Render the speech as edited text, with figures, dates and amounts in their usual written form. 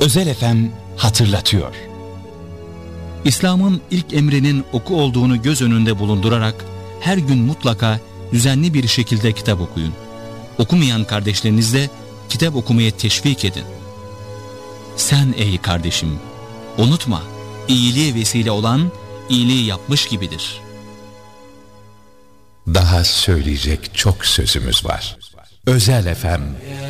Özel FM hatırlatıyor. İslam'ın ilk emrinin oku olduğunu göz önünde bulundurarak her gün mutlaka düzenli bir şekilde kitap okuyun. Okumayan kardeşlerinizle kitap okumaya teşvik edin. Sen ey kardeşim, unutma, iyiliğe vesile olan iyiliği yapmış gibidir. Daha söyleyecek çok sözümüz var. Özel FM